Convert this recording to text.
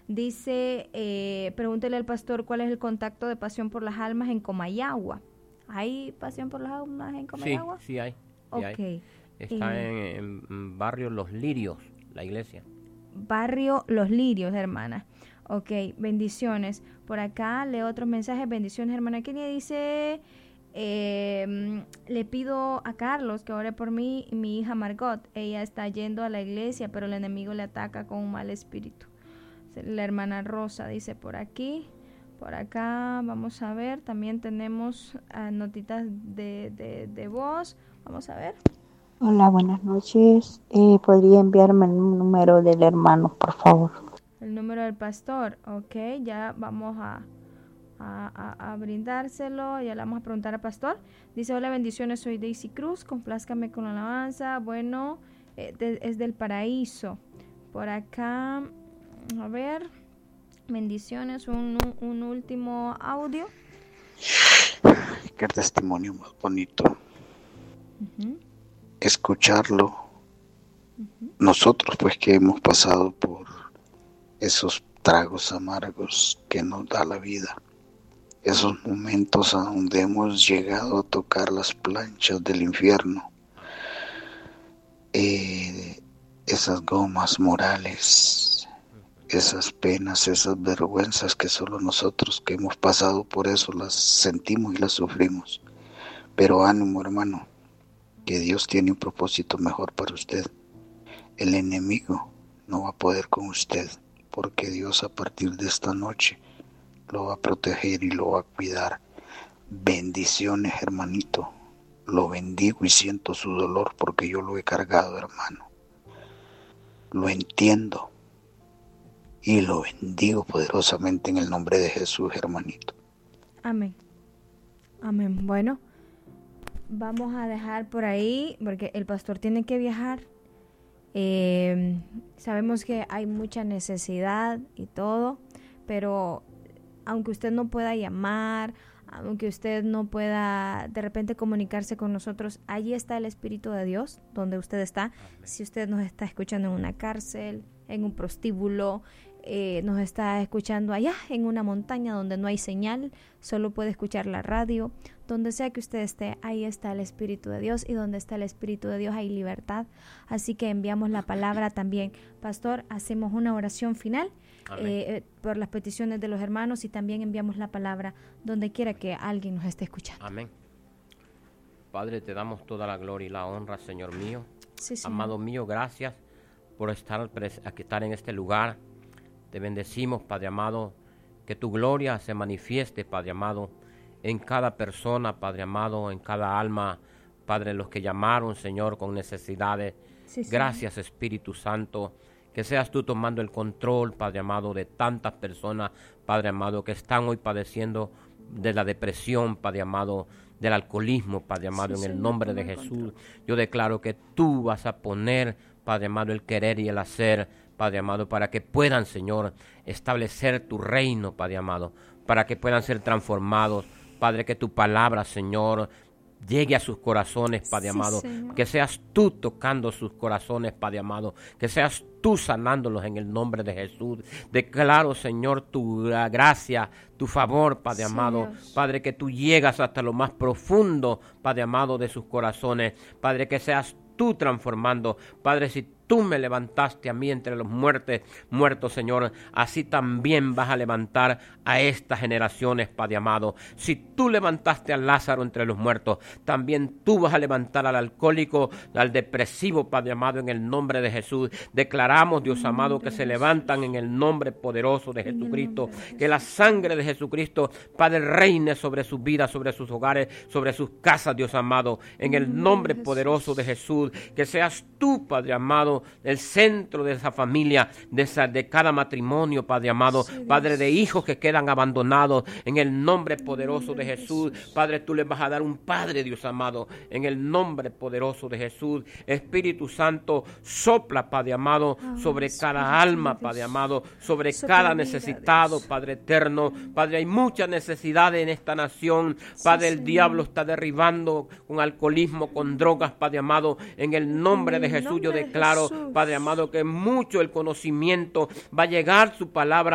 Dice, pregúntele al pastor cuál es el contacto de Pasión por las Almas en Comayagua. ¿Hay Pasión por las Almas en Comayagua? Sí hay. Sí hay. Ok. Está en barrio Los Lirios, la iglesia. Barrio Los Lirios, hermana. Ok, bendiciones. Por acá leo otros mensajes. Bendiciones, hermana Kenia. Dice, le pido a Carlos que ore por mí y mi hija Margot. Ella está yendo a la iglesia, pero el enemigo le ataca con un mal espíritu. La hermana Rosa dice por aquí. Por acá, vamos a ver. También tenemos notitas de voz. Vamos a ver. Hola, buenas noches. ¿Podría enviarme el número del hermano, por favor? El número del pastor. Ok, ya vamos a brindárselo. Ya le vamos a preguntar al pastor. Dice, hola, bendiciones, soy Daisy Cruz. Complázcame con la alabanza. Bueno, es del paraíso. Por acá, a ver, bendiciones, un último audio. Qué testimonio más bonito. Escucharlo. Nosotros pues que hemos pasado por esos tragos amargos que nos da la vida, esos momentos a donde hemos llegado a tocar las planchas del infierno, esas gomas morales, esas penas, esas vergüenzas que solo nosotros que hemos pasado por eso las sentimos y las sufrimos. Pero ánimo, hermano, que Dios tiene un propósito mejor para usted. El enemigo no va a poder con usted, porque Dios a partir de esta noche lo va a proteger y lo va a cuidar. Bendiciones, hermanito. Lo bendigo y siento su dolor porque yo lo he cargado, hermano. Lo entiendo y lo bendigo poderosamente en el nombre de Jesús, hermanito. Amén. Amén. Bueno, vamos a dejar por ahí porque el pastor tiene que viajar. Sabemos que hay mucha necesidad y todo, pero aunque usted no pueda llamar, aunque usted no pueda de repente comunicarse con nosotros, allí está el Espíritu de Dios, donde usted está. Amén. Si usted nos está escuchando en una cárcel, en un prostíbulo, nos está escuchando allá en una montaña donde no hay señal, solo puede escuchar la radio, donde sea que usted esté, ahí está el Espíritu de Dios, y donde está el Espíritu de Dios hay libertad. Así que enviamos la palabra también. Pastor, hacemos una oración final por las peticiones de los hermanos, y también enviamos la palabra donde quiera que alguien nos esté escuchando. Amén. Padre, te damos toda la gloria y la honra, Señor mío. Sí, Señor. Amado mío, gracias por estar en este lugar. Te bendecimos, Padre amado, que tu gloria se manifieste, Padre amado, en cada persona, Padre amado, en cada alma, Padre, los que llamaron, Señor, con necesidades. Sí, gracias, Espíritu Santo, que seas tú tomando el control, Padre amado, de tantas personas, Padre amado, que están hoy padeciendo de la depresión, Padre amado, del alcoholismo, Padre amado, sí, en el nombre de Jesús. Yo declaro que tú vas a poner, Padre amado, el querer y el hacer, Padre amado, para que puedan, Señor, establecer tu reino, Padre amado, para que puedan ser transformados, Padre, que tu palabra, Señor, llegue a sus corazones, Padre amado, Señor. Que seas tú tocando sus corazones, Padre amado, que seas tú sanándolos en el nombre de Jesús. Declaro, Señor, tu gracia, tu favor, Padre amado, Dios. Padre, que tú llegas hasta lo más profundo, Padre amado, de sus corazones, Padre, que seas tú transformando, Padre, si tú me levantaste a mí entre los muertos, Señor, así también vas a levantar a estas generaciones, Padre amado. Si tú levantaste a Lázaro entre los muertos, también tú vas a levantar al alcohólico, al depresivo, Padre amado, en el nombre de Jesús. Declaramos, Dios amado, que se levantan en el nombre poderoso de Jesucristo, que la sangre de Jesucristo, Padre, reine sobre sus vidas, sobre sus hogares, sobre sus casas, Dios amado, en el nombre poderoso de Jesús. Que seas tú, Padre amado, el centro de esa familia, de cada matrimonio, Padre amado, sí, Padre, de hijos que quedan abandonados, en el nombre poderoso de Jesús. Padre, tú les vas a dar un Padre, Dios amado, en el nombre poderoso de Jesús. Espíritu Santo, sopla, Padre amado, sobre cada alma, Padre amado, sobre cada necesitado, Padre eterno. Padre, hay mucha necesidad en esta nación, Padre, el diablo está derribando con alcoholismo, con drogas, Padre amado, en el nombre de Jesús yo declaro, Padre amado, que mucho el conocimiento va a llegar su palabra